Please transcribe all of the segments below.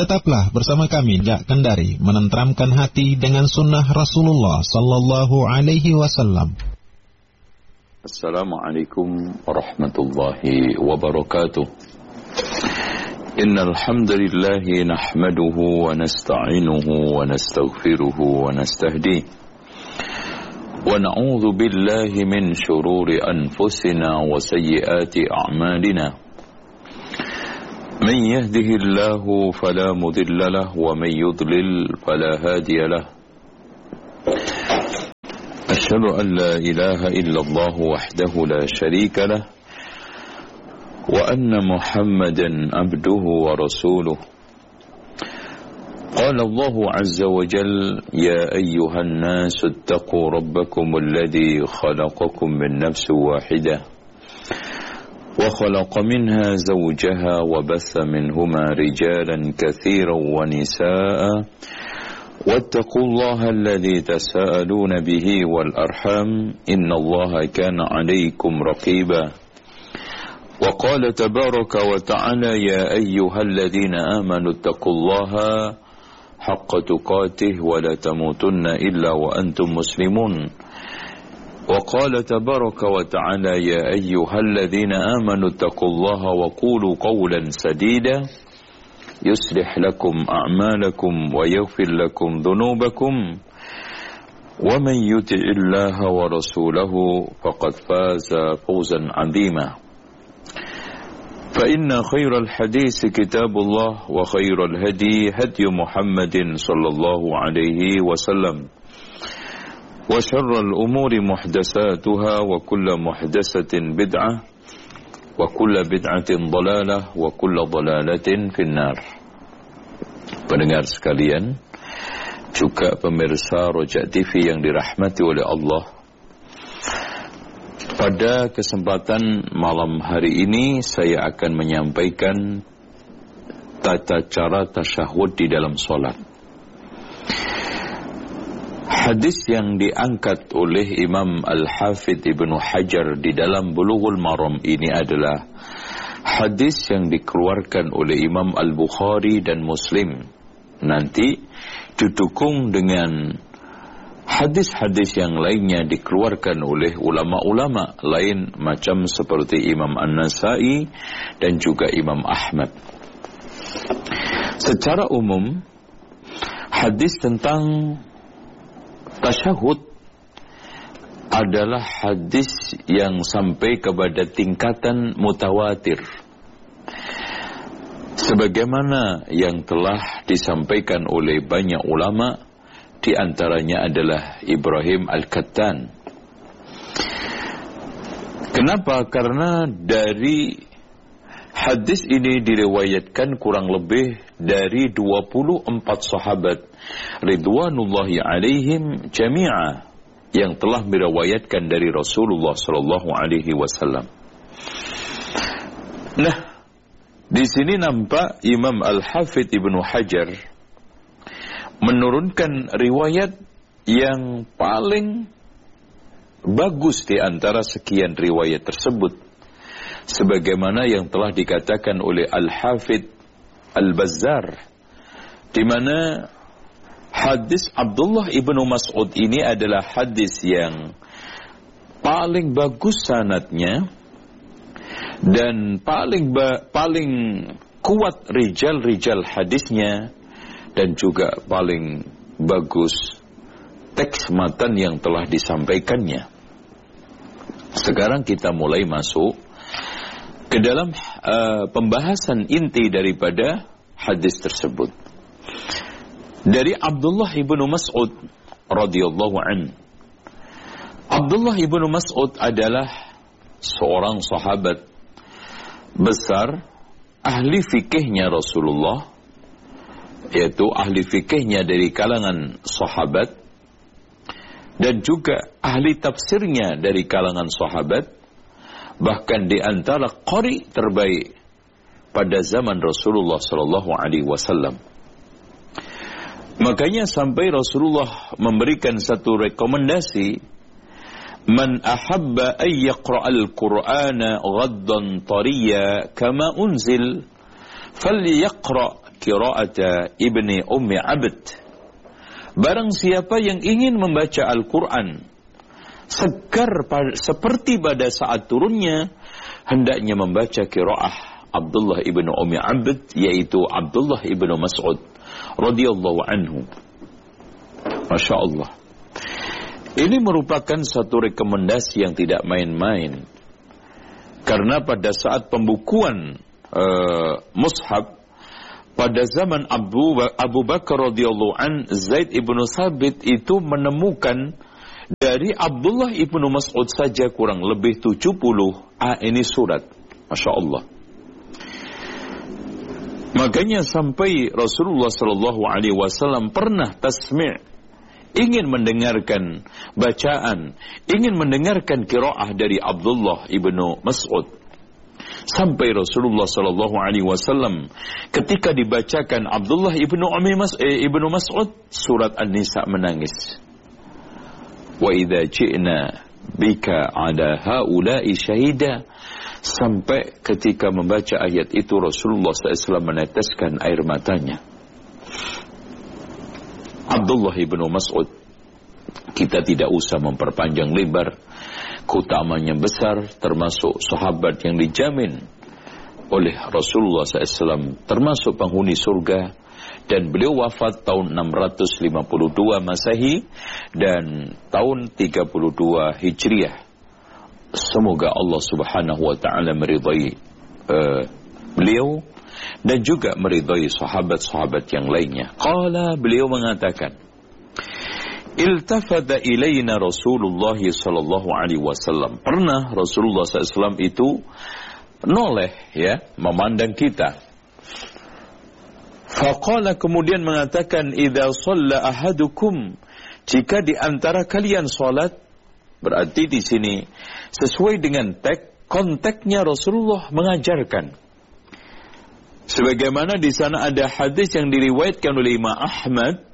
Tetaplah bersama kami Jak Kendari menenteramkan hati dengan sunnah Rasulullah sallallahu alaihi wasallam. Assalamualaikum warahmatullahi wabarakatuh. Innal hamdalillah nahmaduhu wa nasta'inuhu wa nastaghfiruhu wa nastahdihi wa na'udzu billahi min shururi anfusina wa sayyiati a'malina. من يهده الله فلا مضل له ومن يضلل فلا هادي له أشهد أن لا إله إلا الله وحده لا شريك له وأن محمدا عبده ورسوله قال الله عز وجل يا أيها الناس اتقوا ربكم الذي خلقكم من نفس واحدة وخلق منها زوجها وبث منهما رجالا كثيرا ونساء واتقوا الله الذي تساءلون به والأرحام إن الله كان عليكم رقيبا وقال تبارك وتعالى يا أيها الذين آمنوا اتقوا الله حق تقاته ولا تموتن إلا وأنتم مسلمون وقال تبارك وتعالى يا أيها الذين آمنوا اتقوا الله وقولوا قولا سديدا يصلح لكم أعمالكم ويغفر لكم ذنوبكم ومن يطع الله ورسوله فقد فاز فوزا عظيما فإن خير الحديث كتاب الله وخير الهدي هدي محمد صلى الله عليه وسلم وشر الأمور محدثاتها وكل محدثة بدعة وكل بدعة ضلالة وكل ضلالة في النار. Pendengar sekalian, juga pemirsa Roja TV yang dirahmati oleh Allah, pada kesempatan malam hari ini saya akan menyampaikan tata cara tasyahud di dalam sholat. Hadis yang diangkat oleh Imam Al-Hafidh Ibnu Hajar di dalam Bulughul Maram ini adalah hadis yang dikeluarkan oleh Imam Al-Bukhari dan Muslim. Nanti didukung dengan hadis-hadis yang lainnya dikeluarkan oleh ulama-ulama lain macam seperti Imam An-Nasai dan juga Imam Ahmad. Secara umum, hadis tentang tasyahud adalah hadis yang sampai kepada tingkatan mutawatir, sebagaimana yang telah disampaikan oleh banyak ulama, di antaranya adalah Ibrahim Al-Kattan. Kenapa? Karena dari hadis ini diriwayatkan kurang lebih dari 24 sahabat ridwanullahi alaihim jami'a yang telah meriwayatkan dari Rasulullah sallallahu alaihi wasallam. Nah, di sini nampak Imam Al-Hafidh Ibnu Hajar menurunkan riwayat yang paling bagus di antara sekian riwayat tersebut, sebagaimana yang telah dikatakan oleh Al-Hafidh Al-Bazzar, di mana hadis Abdullah ibnu Mas'ud ini adalah hadis yang paling bagus sanadnya dan paling kuat rijal-rijal hadisnya, dan juga paling bagus teks matan yang telah disampaikannya. Sekarang kita mulai masuk ke dalam pembahasan inti daripada hadis tersebut. Dari Abdullah ibnu Mas'ud radhiyallahu anhu. Abdullah ibnu Mas'ud adalah seorang sahabat besar, ahli fikihnya Rasulullah, yaitu ahli fikihnya dari kalangan sahabat, dan juga ahli tafsirnya dari kalangan sahabat, bahkan di antara qari terbaik pada zaman Rasulullah sallallahu alaihi wasallam. Makanya sampai Rasulullah memberikan satu rekomendasi, man ahabba an yaqra'al Qur'ana ghaddan tariya kama unzil falyaqra' qira'ata ibni Ummi Abd. Barang siapa yang ingin membaca Al-Quran segar seperti pada saat turunnya, hendaknya membaca qira'ah Abdullah ibnu Ummi Abd, yaitu Abdullah ibnu Mas'ud radhiyallahu anhu. Masya Allah. Ini merupakan satu rekomendasi yang tidak main-main. Karena pada saat pembukuan mushaf pada zaman Abu Bakar radhiyallahu an, Zaid ibnu Sabit itu menemukan dari Abdullah ibnu Mas'ud saja kurang lebih 70 ini surat. Masya Allah. Makanya sampai Rasulullah sallallahu alaihi wasallam pernah tasmi', ingin mendengarkan bacaan, ingin mendengarkan qiraah dari Abdullah ibnu Mas'ud. Sampai Rasulullah sallallahu alaihi wasallam ketika dibacakan Abdullah ibnu Mas'ud surat An-Nisa menangis. Wa idza ji'na bika 'ala haula'i syahida. Sampai ketika membaca ayat itu Rasulullah SAW meneteskan air matanya. Abdullah ibnu Mas'ud, kita tidak usah memperpanjang lebar, keutamanya besar, termasuk sahabat yang dijamin oleh Rasulullah SAW, termasuk penghuni surga, dan beliau wafat tahun 652 Masehi dan tahun 32 Hijriah. Semoga Allah Subhanahu wa taala meridai beliau dan juga meridai sahabat-sahabat yang lainnya. Qala, beliau mengatakan, iltafada ilaina Rasulullah sallallahu alaihi wasallam. Pernah Rasulullah SAW itu noleh, ya, memandang kita. Faqala, kemudian mengatakan, idza shalla ahadukum, jika di antara kalian salat. Berarti di sini sesuai dengan konteksnya Rasulullah mengajarkan. Sebagaimana di sana ada hadis yang diriwayatkan oleh Imam Ahmad,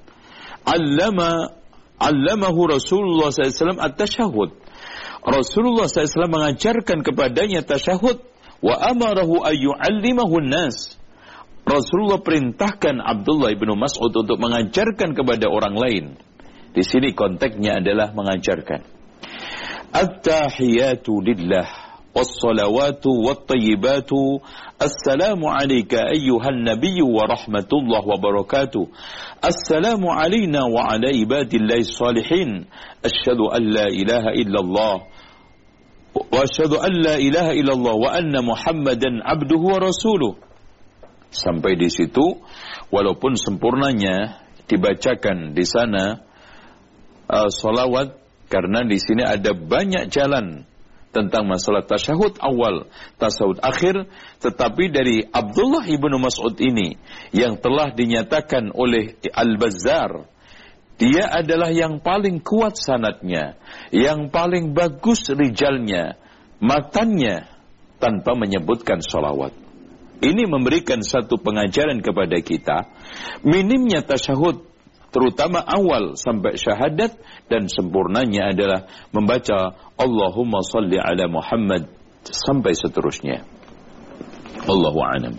allamahu Rasulullah SAW at-tashahud. Rasulullah SAW mengajarkan kepadanya tasyahud, wa amarahu ayyu'allimahu an-nas. Rasulullah perintahkan Abdullah ibnu Mas'ud untuk mengajarkan kepada orang lain. Di sini konteksnya adalah mengajarkan. At-tahiyatu lillah was-salawatu wat-tayyibatu assalamu alayka ayyuhan nabiyyu wa rahmatullah wa barakatuh assalamu alayna wa ala ibadillahi salihin asyhadu an la ilaha illallah wa asyhadu an la ilaha illallah wa anna muhammadan abduhu wa rasuluh. Sampai di situ, walaupun sempurnanya dibacakan di sana salawat, karena di sini ada banyak jalan tentang masalah tasyahud awal, tasyahud akhir, tetapi dari Abdullah ibnu Mas'ud ini yang telah dinyatakan oleh Al-Bazzar, dia adalah yang paling kuat sanadnya, yang paling bagus rijalnya, matannya, tanpa menyebutkan sholawat. Ini memberikan satu pengajaran kepada kita, minimnya tasyahud, terutama awal sampai syahadat, dan sempurnanya adalah membaca Allahumma salli ala Muhammad sampai seterusnya. Allahu a'lam.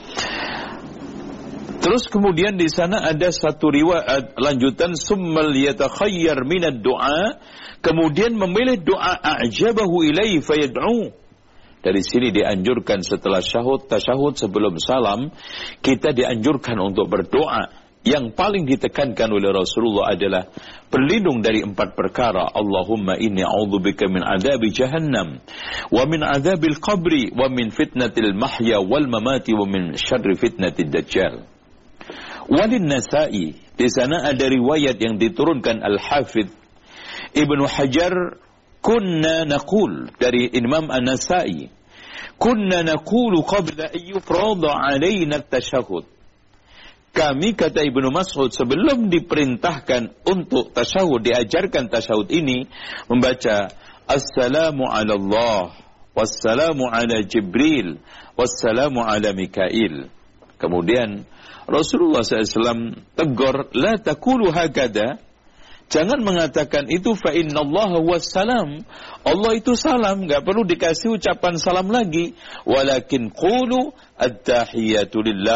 Terus kemudian di sana ada satu riwayat lanjutan, summal yatakhayyar minad du'a, kemudian memilih doa a'jabahu ilaihi fayad'u. Dari sini dianjurkan setelah tasyahud sebelum salam, kita dianjurkan untuk berdoa. Yang paling ditekankan oleh Rasulullah adalah berlindung dari 4 perkara. Allahumma inni a'udzubika min adzabi jahannam wa min adzabil qabri wa min fitnatil mahya wal mamati wa min syarri fitnatid dajjal. Walin Nasa'i, di sana ada riwayat yang diturunkan Al-Hafidh Ibnu Hajar, kunna naqul, dari Imam An-Nasa'i, kunna naqulu qabla ayyufrada alaina at-tashahhud. Kami, kata Ibnu Mas'ud, sebelum diperintahkan untuk tasyahud, diajarkan tasyahud ini, membaca Assalamu ala Allah, wassalamu ala Jibril, wassalamu ala Mikail. Kemudian Rasulullah SAW tegur, la taqulu hakada, jangan mengatakan itu, fa innallaha wassalam, Allah itu salam, enggak perlu dikasih ucapan salam lagi. Walakin qulu at-tahiyatu lillah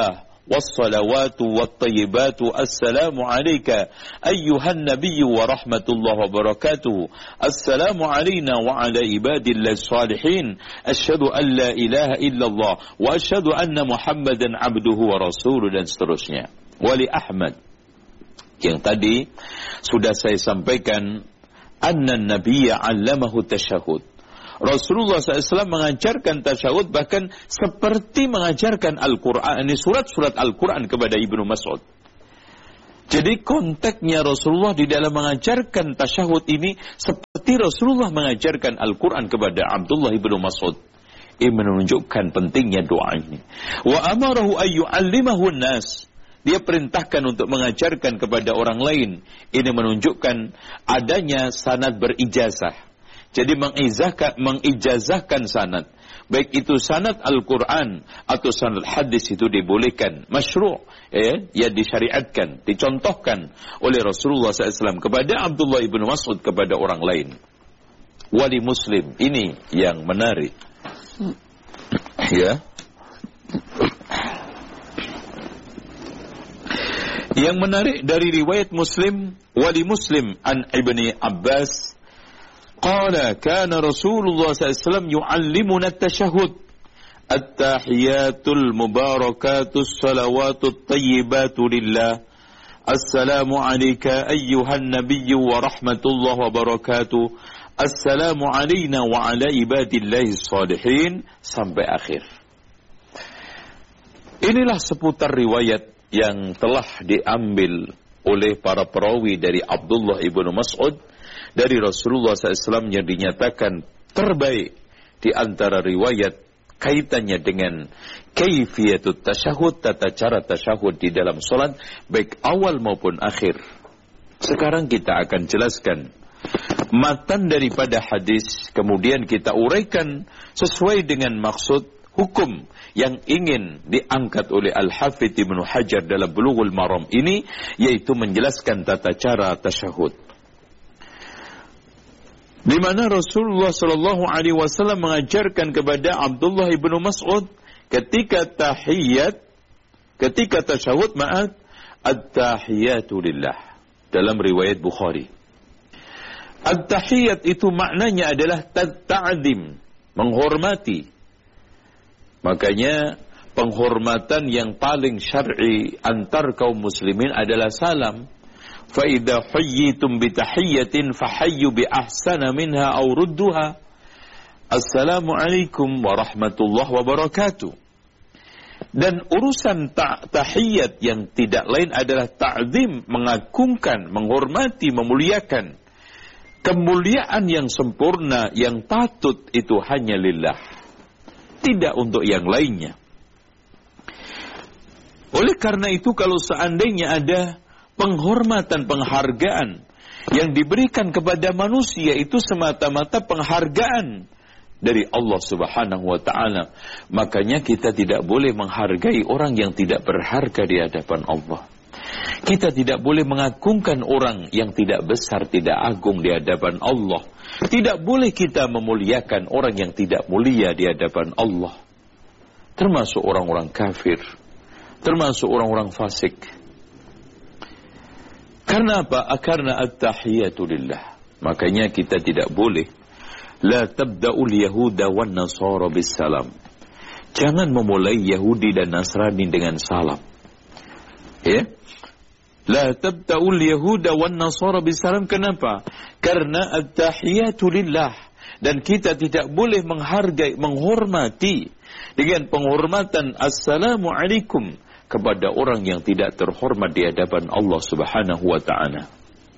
wassalawatu wattayyibatu assalamu alayka ayyuhan nabiyyu wa rahmatullahi wa barakatuh assalamu alayna wa ala ibadillahi salihin asyhadu an la ilaha illallah wa asyhadu anna muhammadan abduhu wa rasuluh, dan seterusnya. Wali Ahmad yang tadi sudah saya sampaikan, anna nabiyya 'allamahu tasyahud. Rasulullah SAW mengajarkan tasyahud bahkan seperti mengajarkan Al-Quran, ini surat-surat Al-Quran kepada Ibnu Mas'ud. Jadi konteksnya Rasulullah di dalam mengajarkan tasyahud ini seperti Rasulullah mengajarkan Al-Quran kepada Abdullah Ibnu Mas'ud. Ini menunjukkan pentingnya doa ini. Wa amarahu ayyu'allimahu an-nas. Dia perintahkan untuk mengajarkan kepada orang lain. Ini menunjukkan adanya sanad berijazah. Jadi mengijazahkan sanad. Baik itu sanad Al-Quran atau sanad hadis itu dibolehkan. Masyru', ya disyariatkan, dicontohkan oleh Rasulullah SAW kepada Abdullah ibn Mas'ud kepada orang lain. Wali Muslim, ini yang menarik. Ya. Yang menarik dari riwayat Muslim, wali Muslim an Ibni Abbas, qala kana Rasulullah SAW yu'allimuna at-tashahhud at-tahiyatul mubarakatus salawatut tayyibatu lillah assalamu alayka ayyuhan nabiyyu wa rahmatullahi wa barakatuh assalamu alayna wa ala ibadillahi salihin, sampai akhir. Inilah seputar riwayat yang telah diambil oleh para perawi dari Abdullah ibnu Mas'ud dari Rasulullah SAW yang dinyatakan terbaik di antara riwayat kaitannya dengan kaifiyatut tasyahud, tata cara tasyahud di dalam salat baik awal maupun akhir. Sekarang kita akan jelaskan matan daripada hadis, kemudian kita uraikan sesuai dengan maksud hukum yang ingin diangkat oleh Al-Hafidh Ibnu Hajar dalam Bulughul Maram ini, yaitu menjelaskan tata cara tasyahud. Di mana Rasulullah sallallahu alaihi wasallam mengajarkan kepada Abdullah ibnu Mas'ud ketika tahiyat, ketika tasyahud, at-tahiyatu lillah, dalam riwayat Bukhari. At-tahiyat itu maknanya adalah ta'zim, menghormati. Makanya penghormatan yang paling syar'i antar kaum muslimin adalah salam. فَإِذَا حُيِّيتُمْ بِتَحِيَّةٍ فَحَيُّوا بِأَحْسَنَ مِنْهَا أَوْ رُدُّهَا السَّلَامُ عَلَيْكُمْ وَرَحْمَةُ اللَّهِ وَبَرَكَاتُهُ. Dan urusan tahiyat yang tidak lain adalah ta'zim, mengagungkan, menghormati, memuliakan. Kemuliaan yang sempurna, yang patut itu hanya lillah, tidak untuk yang lainnya. Oleh karena itu, kalau seandainya ada penghormatan, penghargaan yang diberikan kepada manusia itu semata-mata penghargaan dari Allah Subhanahu wa ta'ala, makanya kita tidak boleh menghargai orang yang tidak berharga di hadapan Allah. Kita tidak boleh mengagungkan orang yang tidak besar, tidak agung di hadapan Allah. Tidak boleh kita memuliakan orang yang tidak mulia di hadapan Allah, termasuk orang-orang kafir, termasuk orang-orang fasik. Karena apa? Karena at-tahiyatu lillah. Makanya kita tidak boleh. La tabda'ul yahuda wan nasara bis salam. Jangan memulai Yahudi dan Nasrani dengan salam. Ya? La tabda'ul yahuda wan nasara bis salam. Kenapa? Karena at-tahiyatu lillah. Dan kita tidak boleh menghargai, menghormati dengan penghormatan assalamu alaikum kepada orang yang tidak terhormat di hadapan Allah Subhanahu wa ta'ala.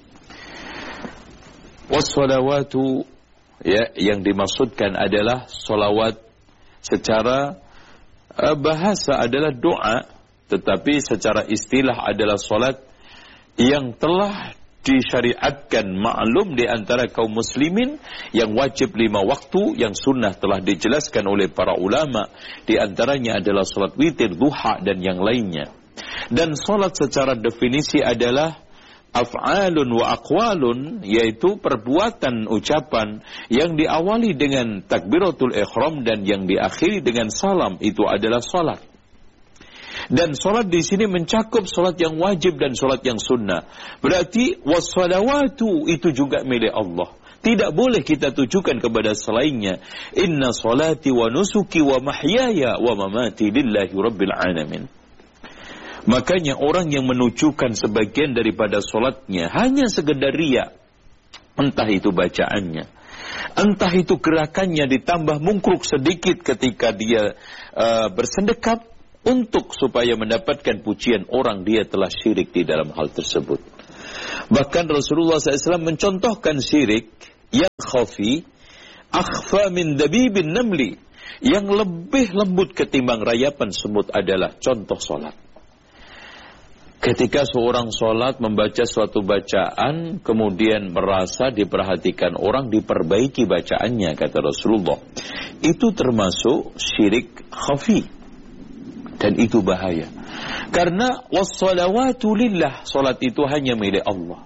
Wassalawatu, ya, yang dimaksudkan adalah salawat secara bahasa adalah doa, tetapi secara istilah adalah salat yang telah disyariatkan, maklum di antara kaum muslimin, yang wajib 5 waktu, yang sunnah telah dijelaskan oleh para ulama, di antaranya adalah salat witir, duha, dan yang lainnya. Dan salat secara definisi adalah af'alun wa aqwalun, yaitu perbuatan, ucapan yang diawali dengan takbiratul ihram dan yang diakhiri dengan salam, itu adalah salat. Dan solat di sini mencakup solat yang wajib dan solat yang sunnah. Berarti wassalawatu itu juga milik Allah. Tidak boleh kita tujukan kepada selainnya. Inna salati wa nusuki wa mahyaya wa mamati lillahi rabbil alamin. Makanya orang yang menujukan sebagian daripada solatnya hanya sekedar riya, entah itu bacaannya, entah itu gerakannya ditambah mungkruk sedikit ketika dia bersedekap untuk supaya mendapatkan pujian orang, dia telah syirik di dalam hal tersebut. Bahkan Rasulullah SAW mencontohkan syirik yang khafi, akhfa min dabibin namli, yang lebih lembut ketimbang rayapan semut adalah contoh solat. Ketika seorang sholat membaca suatu bacaan, kemudian merasa diperhatikan orang, diperbaiki bacaannya, kata Rasulullah. Itu termasuk syirik khafi. Dan itu bahaya. Karena wassalawatu lillah, sholat itu hanya milik Allah.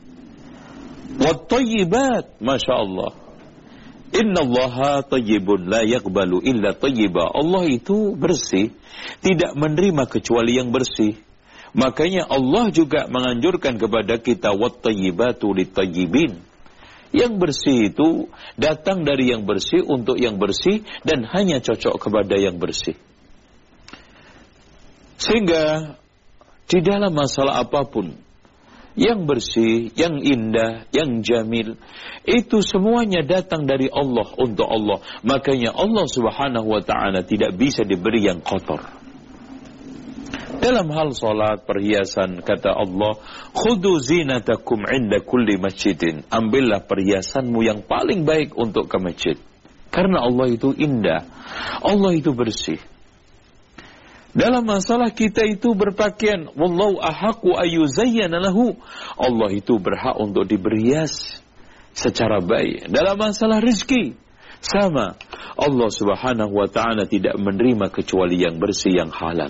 Wattayyibat, Masya Allah. Inna allaha tayyibun la yaqbalu illa tayyiba. Allah itu bersih, tidak menerima kecuali yang bersih. Makanya Allah juga menganjurkan kepada kita wattayyibatu litayyibin. Yang bersih itu datang dari yang bersih untuk yang bersih dan hanya cocok kepada yang bersih. Sehingga di dalam masalah apapun, yang bersih, yang indah, yang jamil, itu semuanya datang dari Allah untuk Allah. Makanya Allah Subhanahu wa ta'ala tidak bisa diberi yang kotor. Dalam hal salat, perhiasan, kata Allah, khudu zinatakum inda kulli masjidin. Ambillah perhiasanmu yang paling baik untuk ke masjid. Karena Allah itu indah. Allah itu bersih. Dalam masalah kita itu berpakaian, wallahu ahaqu ayyuzayyana lahu. Allah itu berhak untuk diberias secara baik. Dalam masalah rezeki, sama. Allah Subhanahu wa ta'ala tidak menerima kecuali yang bersih, yang halal.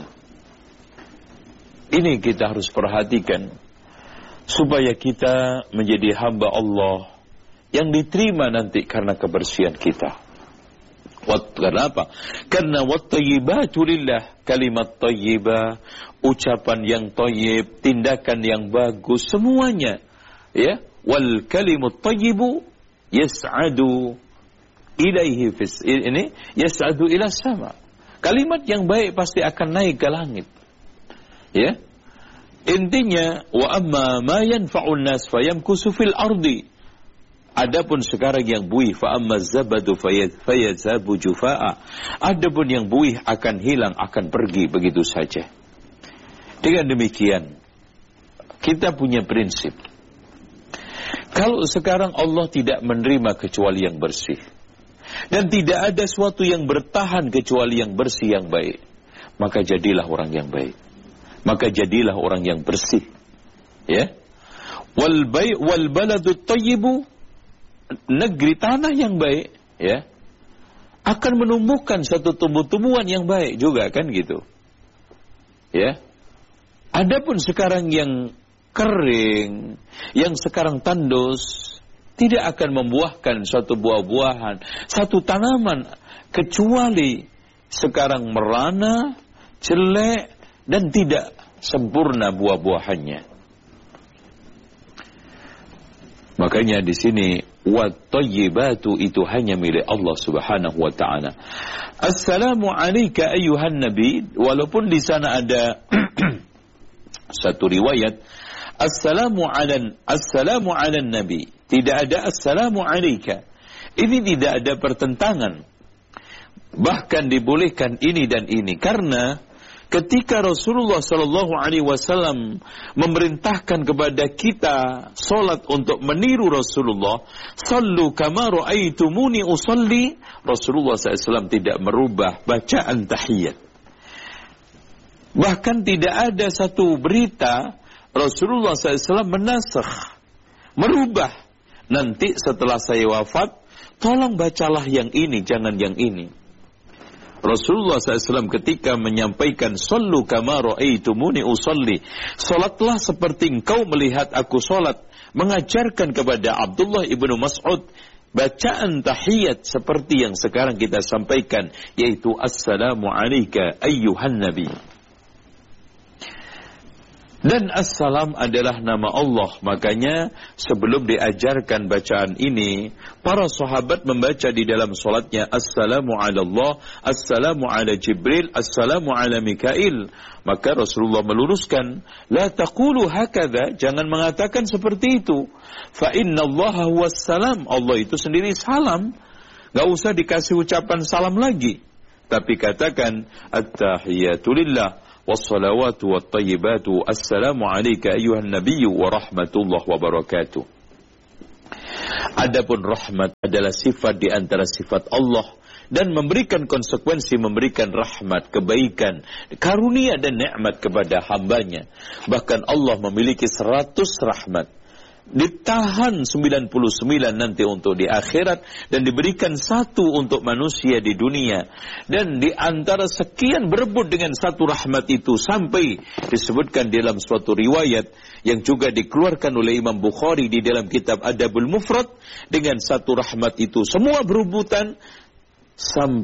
Ini kita harus perhatikan supaya kita menjadi hamba Allah yang diterima nanti karena kebersihan kita. Kenapa? Karena wattayyibatu lillah, kalimat tayyibah, ucapan yang thayyib, tindakan yang bagus, semuanya, ya. Wal kalimut thayyibu yas'adu ilaihi ini yas'adu ila sama. Kalimat yang baik pasti akan naik ke langit. Ya, intinya wa amma ma yanfa'un nas fayamkusu fil ardi. Adapun sekarang yang buih fa amma zabadu fayazabu jufaa. Adapun yang buih akan hilang, akan pergi begitu saja. Dengan demikian kita punya prinsip. Kalau sekarang Allah tidak menerima kecuali yang bersih, dan tidak ada sesuatu yang bertahan kecuali yang bersih, yang baik, maka jadilah orang yang baik. Maka jadilah orang yang bersih. Ya. Wal baladut thayyibu, negeri tanah yang baik, ya, akan menumbuhkan satu tumbuh-tumbuhan yang baik juga, kan gitu. Ya. Adapun sekarang yang kering, yang sekarang tandus, tidak akan membuahkan suatu buah-buahan, satu tanaman, kecuali sekarang merana, jelek, dan tidak sempurna buah-buahannya. Makanya di sini wat-thayyibatu itu hanya milik Allah Subhanahu wa ta'ala. Assalamu alayka ayyuhan nabi, walaupun di sana ada satu riwayat assalamu ala nabi, tidak ada assalamu alayka. Ini tidak ada pertentangan. Bahkan dibolehkan ini dan ini, karena ketika Rasulullah sallallahu alaihi wasallam memerintahkan kepada kita salat untuk meniru Rasulullah, sallu kama ra'aitumuni usalli, Rasulullah SAW tidak merubah bacaan tahiyat. Bahkan tidak ada satu berita Rasulullah SAW menasakh, merubah. Nanti setelah saya wafat, tolong bacalah yang ini, jangan yang ini. Rasulullah SAW ketika menyampaikan sallu kama ra'aitumuni usalli, salatlah seperti engkau melihat aku salat, mengajarkan kepada Abdullah ibnu Mas'ud bacaan tahiyat seperti yang sekarang kita sampaikan, yaitu assalamu alayka ayyuhan nabi. Dan assalam adalah nama Allah. Makanya sebelum diajarkan bacaan ini, para sahabat membaca di dalam solatnya, Assalamu ala Allah, Assalamu ala Jibril, Assalamu ala Mikail. Maka Rasulullah meluruskan, La taqulu hakadha, jangan mengatakan seperti itu. Fa inna Allah huwas salam, Allah itu sendiri salam. Gak usah dikasih ucapan salam lagi. Tapi katakan, At-tahiyatu lillah, wassalawatu wattayyibatu, assalamu alayka ayyuhan nabiyyu wa rahmatullah wa barakatuh. Adapun rahmat adalah sifat di antara sifat Allah dan memberikan konsekuensi, memberikan rahmat, kebaikan, karunia dan nikmat kepada hambanya. Bahkan Allah memiliki 100 rahmat. Ditahan 99 nanti untuk di akhirat dan diberikan 1 untuk manusia di dunia. Dan di antara sekian berebut dengan 1 rahmat itu sampai disebutkan dalam suatu riwayat yang juga dikeluarkan oleh Imam Bukhari di dalam kitab Adabul Mufrad, dengan 1 rahmat itu semua berebutan sampai